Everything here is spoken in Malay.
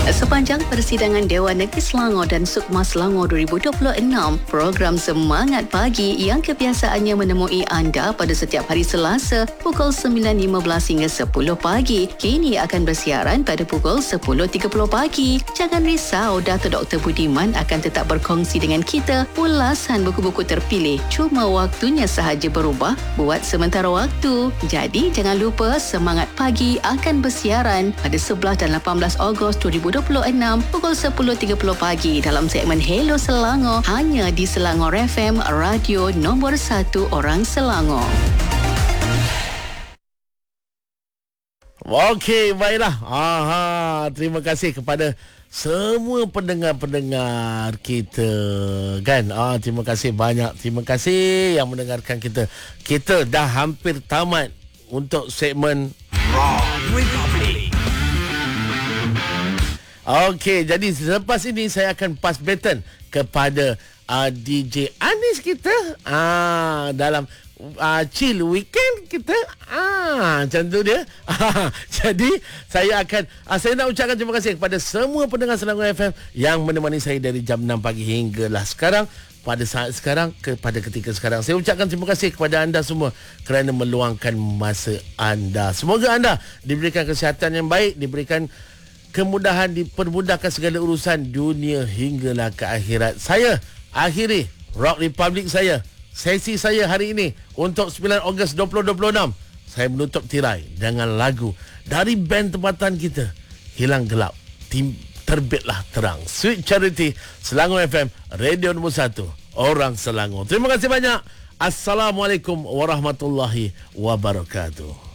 Sepanjang persidangan Dewan Negeri Selangor dan Sukma Selangor 2026, program Semangat Pagi yang kebiasaannya menemui anda pada setiap hari Selasa pukul 9.15 hingga 10 pagi, kini akan bersiaran pada pukul 10.30 pagi. Jangan risau, Dato' Dr. Budiman akan tetap berkongsi dengan kita ulasan buku-buku terpilih. Cuma waktunya sahaja berubah buat sementara waktu. Jadi, jangan lupa Semangat Pagi akan bersiaran pada 11 dan 18 Ogos 2026 pukul 10.30 pagi dalam segmen Hello Selangor, hanya di Selangor FM, radio nombor 1 orang Selangor. Okey, baiklah. Terima kasih kepada semua pendengar-pendengar kita, kan? Terima kasih banyak. Terima kasih yang mendengarkan kita. Kita dah hampir tamat untuk segmen Republic. Okey, jadi selepas ini saya akan pass baton kepada DJ Anis kita dalam chill weekend kita. Macam tu dia. Jadi saya nak ucapkan terima kasih kepada semua pendengar Selangor FM yang menemani saya dari jam 6 pagi hinggalah sekarang. Pada saat sekarang, pada ketika sekarang, saya ucapkan terima kasih kepada anda semua kerana meluangkan masa anda. Semoga anda diberikan kesihatan yang baik, diberikan kemudahan, dipermudahkan segala urusan dunia hinggalah ke akhirat. Saya akhiri Rock Republic saya, sesi saya hari ini untuk 9 Ogos 2026. Saya menutup tirai dengan lagu dari band tempatan kita, Hilang Gelap, Terbitlah Terang. Sweet Charity, Selangor FM, radio nombor 1 orang Selangor. Terima kasih banyak. Assalamualaikum warahmatullahi wabarakatuh.